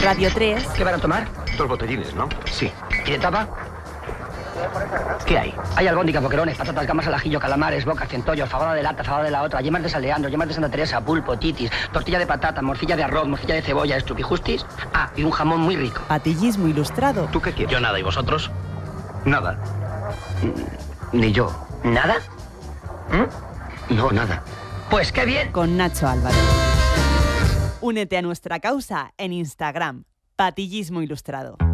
Radio 3. ¿Qué van a tomar? 2 botellines, ¿no? Sí. ¿Y de tapa? ¿Qué hay? Hay albóndigas, boquerones, patatas, gamas al ajillo, calamares, bocas, centollos, fabada de lata, fabada de la otra, yemas de San Leandro, yemas de Santa Teresa, pulpo, titis, tortilla de patata, morcilla de arroz, morcilla de cebolla, estupijustis. Ah, y un jamón muy rico. Patillismo ilustrado. ¿Tú qué quieres? Yo nada, ¿y vosotros? Nada. Ni yo. ¿Nada? No, nada. Pues qué bien. Con Nacho Álvaro. Únete a nuestra causa en Instagram. Patillismo ilustrado.